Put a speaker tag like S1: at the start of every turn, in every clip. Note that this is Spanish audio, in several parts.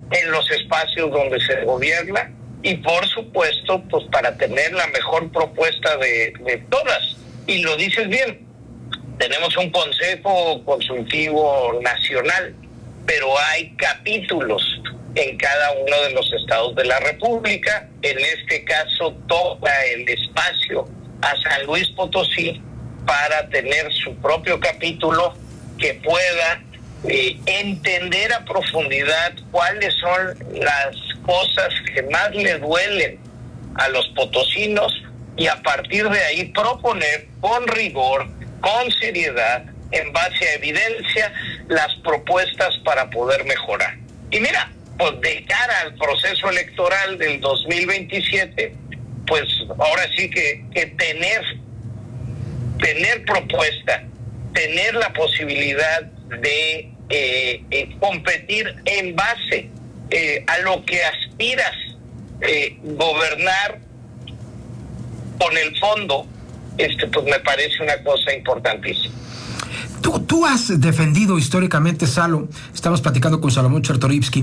S1: en los espacios donde se gobierna y, por supuesto, pues para tener la mejor propuesta de todas. Y lo dices bien, tenemos un Consejo Consultivo Nacional, pero hay capítulos en cada uno de los estados de la República. En este caso toca el espacio a San Luis Potosí para tener su propio capítulo que pueda entender a profundidad cuáles son las cosas que más le duelen a los potosinos y a partir de ahí proponer con rigor, con seriedad, en base a evidencia, las propuestas para poder mejorar. Y mira, pues de cara al proceso electoral del 2027, pues ahora sí que tener propuesta, tener la posibilidad de competir en base a lo que aspiras, gobernar con el fondo, pues me parece una cosa importantísima.
S2: Tú has defendido históricamente, Salo, estamos platicando con Salomón Chertorivsky,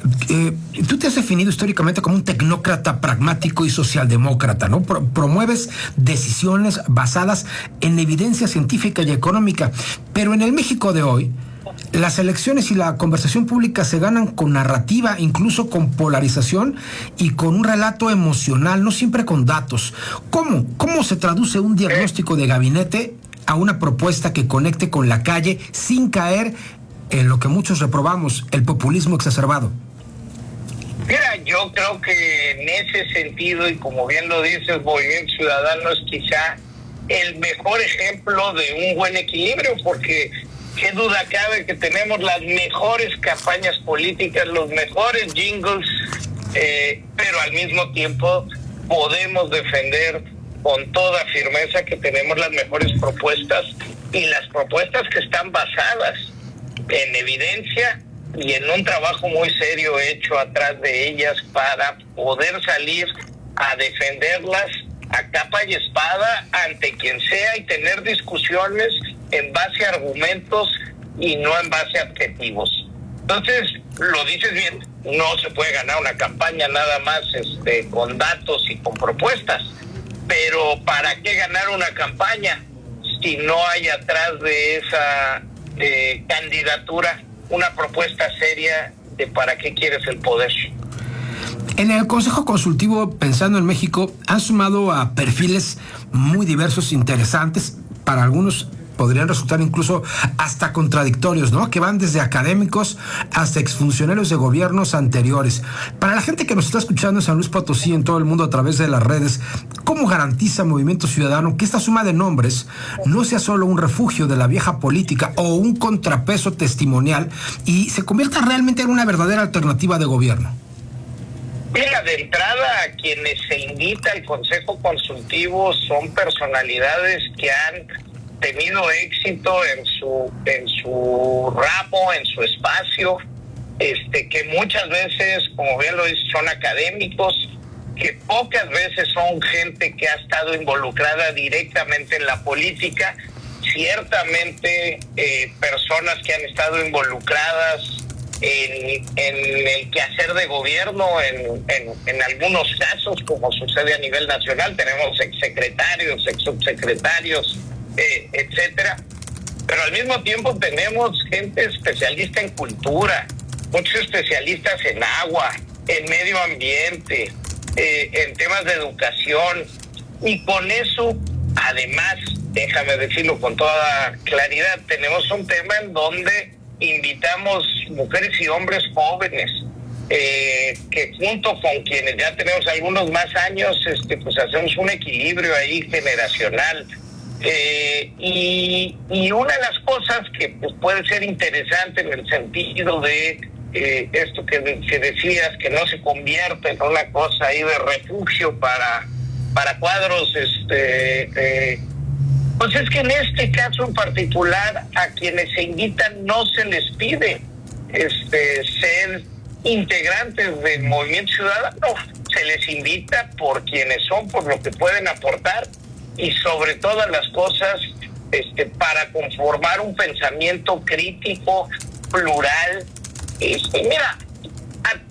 S2: tú te has definido históricamente como un tecnócrata pragmático y socialdemócrata, ¿no? Promueves decisiones basadas en evidencia científica y económica, pero en el México de hoy, las elecciones y la conversación pública se ganan con narrativa, incluso con polarización y con un relato emocional, no siempre con datos. ¿Cómo se traduce un diagnóstico de gabinete a una propuesta que conecte con la calle sin caer en lo que muchos reprobamos, el populismo exacerbado?
S1: Mira, yo creo que en ese sentido, y como bien lo dices, Movimiento Ciudadano es quizá el mejor ejemplo de un buen equilibrio, porque qué duda cabe que tenemos las mejores campañas políticas, los mejores jingles, pero al mismo tiempo podemos defender con toda firmeza que tenemos las mejores propuestas y las propuestas que están basadas en evidencia y en un trabajo muy serio hecho atrás de ellas para poder salir a defenderlas a capa y espada ante quien sea y tener discusiones en base a argumentos y no en base a objetivos. Entonces, lo dices bien, no se puede ganar una campaña nada más con datos y con propuestas. Pero ¿para qué ganar una campaña si no hay atrás de esa candidatura una propuesta seria de para qué quieres el poder?
S2: En el Consejo Consultivo, pensando en México, han sumado a perfiles muy diversos, interesantes, para algunos podrían resultar incluso hasta contradictorios, ¿no? Que van desde académicos hasta exfuncionarios de gobiernos anteriores. Para la gente que nos está escuchando en San Luis Potosí, en todo el mundo a través de las redes, ¿cómo garantiza Movimiento Ciudadano que esta suma de nombres no sea solo un refugio de la vieja política o un contrapeso testimonial y se convierta realmente en una verdadera alternativa de gobierno?
S1: Mira, de entrada, a quienes se invita al Consejo Consultivo son personalidades que han tenido éxito en su ramo, en su espacio, que muchas veces, como bien lo dices, son académicos, que pocas veces son gente que ha estado involucrada directamente en la política, ciertamente personas que han estado involucradas en el quehacer de gobierno, en algunos casos, como sucede a nivel nacional, tenemos exsecretarios, exsubsecretarios, etcétera, pero al mismo tiempo tenemos gente especialista en cultura, muchos especialistas en agua, en medio ambiente, en temas de educación, y con eso, además, déjame decirlo con toda claridad, tenemos un tema en donde invitamos mujeres y hombres jóvenes, que junto con quienes ya tenemos algunos más años, pues hacemos un equilibrio ahí generacional. Y una de las cosas que pues, puede ser interesante en el sentido de esto que decías, que no se convierta en una cosa ahí de refugio para cuadros, pues es que en este caso en particular a quienes se invitan no se les pide ser integrantes del Movimiento Ciudadano, se les invita por quienes son, por lo que pueden aportar y sobre todas las cosas para conformar un pensamiento crítico, plural. Mira,